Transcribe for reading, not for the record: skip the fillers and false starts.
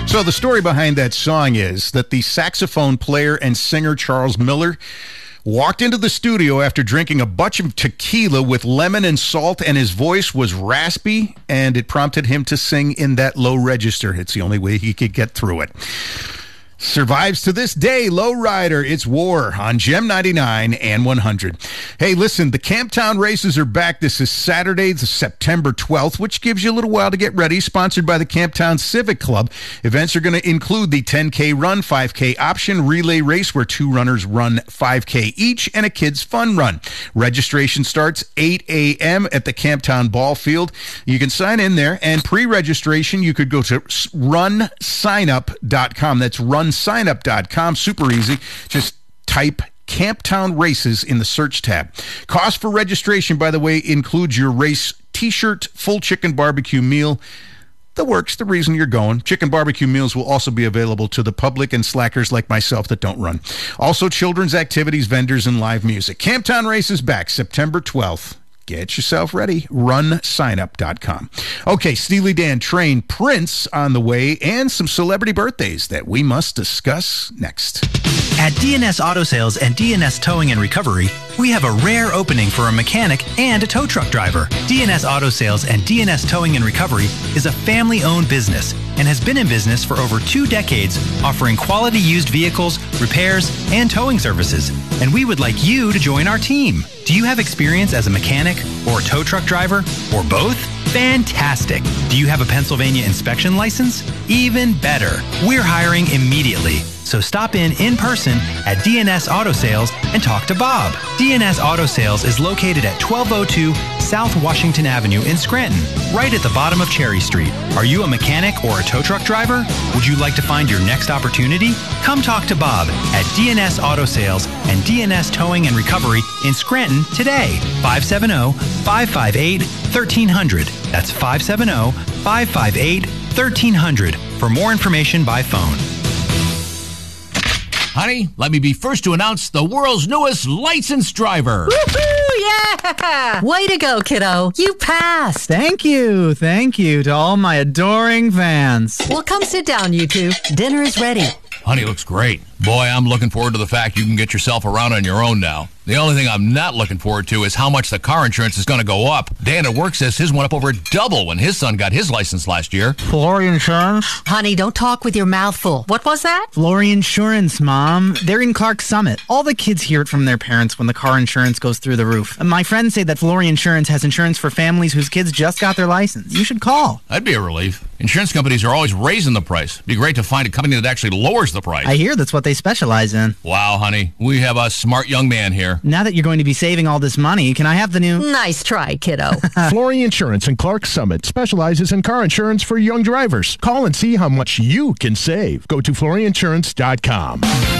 So the story behind that song is that the saxophone player and singer Charles Miller walked into the studio after drinking a bunch of tequila with lemon and salt, and his voice was raspy, and it prompted him to sing in that low register. It's the only way he could get through it. Survives to this day, Lowrider. It's War on Gem 99 and 100. Hey, listen, the Camptown races are back. This is Saturday, September 12th, which gives you a little while to get ready. Sponsored by the Camptown Civic Club. Events are going to include the 10K run, 5K option, relay race where two runners run 5K each, and a kids fun run. Registration starts 8 a.m. at the Camptown Ball Field. You can sign in there, and pre-registration, you could go to runsignup.com. That's runsignup.com. Super easy. Just type Camptown Races in the search tab. Cost for registration, by the way, includes your race t-shirt, full chicken barbecue meal, the works, the reason you're going. Chicken barbecue meals will also be available to the public and slackers like myself that don't run. Also, children's activities, vendors, and live music. Camptown Races back September 12th. Get yourself ready. RunSignup.com. Okay, Steely Dan, Train, Prince on the way, and some celebrity birthdays that we must discuss next. At DNS Auto Sales and DNS Towing and Recovery, we have a rare opening for a mechanic and a tow truck driver. DNS Auto Sales and DNS Towing and Recovery is a family-owned business and has been in business for over 2 decades, offering quality used vehicles, repairs, and towing services. And we would like you to join our team. Do you have experience as a mechanic or a tow truck driver or both? Fantastic. Do you have a Pennsylvania inspection license? Even better. We're hiring immediately. So stop in person at DNS Auto Sales and talk to Bob. DNS Auto Sales is located at 1202 South Washington Avenue in Scranton, right at the bottom of Cherry Street. Are you a mechanic or a tow truck driver? Would you like to find your next opportunity? Come talk to Bob at DNS Auto Sales and DNS Towing and Recovery in Scranton today. 570-558-1300. That's 570-558-1300 for more information by phone. Honey, let me be first to announce the world's newest licensed driver. Woohoo! Yeah! Way to go, kiddo. You passed. Thank you to all my adoring fans. Well, come sit down, you two. Dinner is ready. Honey looks great. Boy, I'm looking forward to the fact you can get yourself around on your own now. The only thing I'm not looking forward to is how much the car insurance is going to go up. Dan at work says his went up over double when his son got his license last year. Flory Insurance? Honey, don't talk with your mouth full. What was that? Flory Insurance, Mom. They're in Clark Summit. All the kids hear it from their parents when the car insurance goes through the roof. And my friends say that Flory Insurance has insurance for families whose kids just got their license. You should call. That'd be a relief. Insurance companies are always raising the price. It'd be great to find a company that actually lowers the price. I hear that's what they specialize in. Wow, honey. We have a smart young man here. Now that you're going to be saving all this money, can I have the new... Nice try, kiddo. Flory Insurance in Clark Summit specializes in car insurance for young drivers. Call and see how much you can save. Go to floryinsurance.com.